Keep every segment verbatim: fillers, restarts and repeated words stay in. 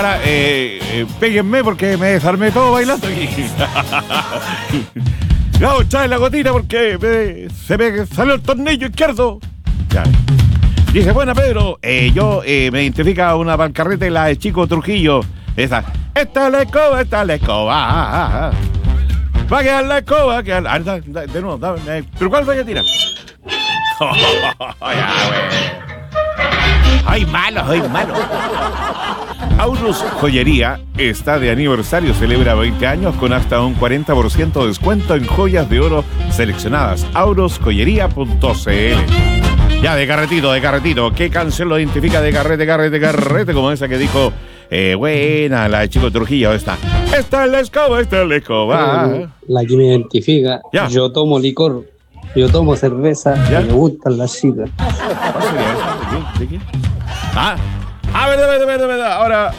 Eh, eh, péguenme porque me desarmé todo bailando aquí. No, echale la gotina porque me, se me salió el tornillo izquierdo. Ya. Dice, bueno, Pedro, eh, yo eh, me identifica una pancarreta y la de Chico Trujillo. Esa. Esta es la escoba, esta es la escoba. Va a quedar la escoba, va a quedar. Ah, da, da, de nuevo, da, da, ¿pero cuál va a tirar? Oh, ya, ay, malo, ay, malo. Aurus Joyería está de aniversario, celebra veinte años con hasta un cuarenta por ciento de descuento en joyas de oro seleccionadas. aurus joyería punto c l. Ya, de carretito, de carretito. ¿Qué canción lo identifica de carrete, carrete, carrete? Como esa que dijo, eh, buena, la de Chico Trujillo, esta. Esta es la escoba, esta es la escoba. La que me identifica, ya. Yo tomo licor, yo tomo cerveza, y me gustan las chicas. ¿De quién? Ah, ah, verdad, verdad, verdad, verdad. Ahora.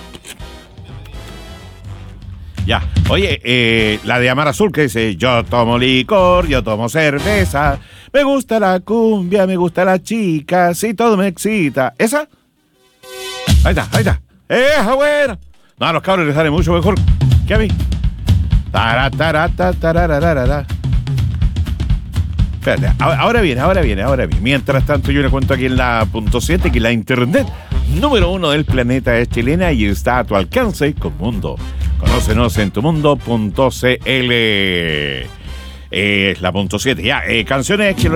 Ya. Oye, eh, la de Amar Azul que dice: yo tomo licor, yo tomo cerveza, me gusta la cumbia, me gusta la chica, si todo me excita. ¿Esa? Ahí está, ahí está. ¡Esa buena! No, a los cabros les sale mucho mejor que a mí. Taratarata, tarararara. Espérate, ahora viene, ahora viene, ahora viene. Mientras tanto, yo le cuento aquí en la punto siete que la internet número uno del planeta es chilena y está a tu alcance con Mundo. Conócenos en tumundo punto c l. Es la punto siete. Ya, eh, canciones que